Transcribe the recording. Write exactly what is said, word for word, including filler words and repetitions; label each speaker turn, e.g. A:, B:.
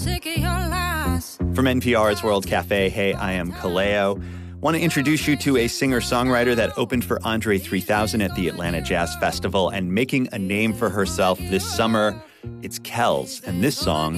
A: sick of your lies.
B: From N P R's World Cafe, hey, I am Kaleo. Want to introduce you to a singer-songwriter that opened for Andre three thousand at the Atlanta Jazz Festival and making a name for herself this summer. It's Kells, and this song